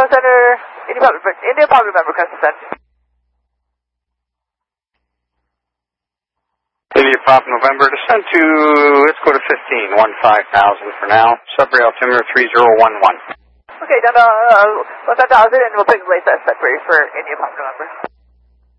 Center, India Pop November, request descent. India Pop November, descent to, let's go to 15, 15,000 for now. Sudbury altimeter 3011. Okay, down to 1,000 and we'll take the late set for India Pop November.